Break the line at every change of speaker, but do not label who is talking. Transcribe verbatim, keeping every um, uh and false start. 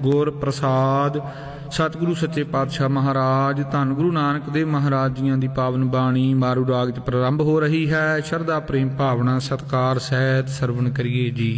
ਗੁਰ ਪ੍ਰਸਾਦ। ਸਤਿਗੁਰੂ ਸੱਚੇ ਪਾਤਸ਼ਾਹ ਮਹਾਰਾਜ ਧੰਨ ਗੁਰੂ ਨਾਨਕ ਦੇਵ ਮਹਾਰਾਜ ਜੀਆਂ ਦੀ ਪਾਵਨ ਬਾਣੀ ਮਾਰੂ ਰਾਗ 'ਚ ਪ੍ਰਾਰੰਭ ਹੋ ਰਹੀ ਹੈ। ਸ਼ਰਧਾ ਪ੍ਰੇਮ ਭਾਵਨਾ ਸਤਿਕਾਰ ਸਹਿਤ ਸਰਵਣ ਕਰੀਏ ਜੀ।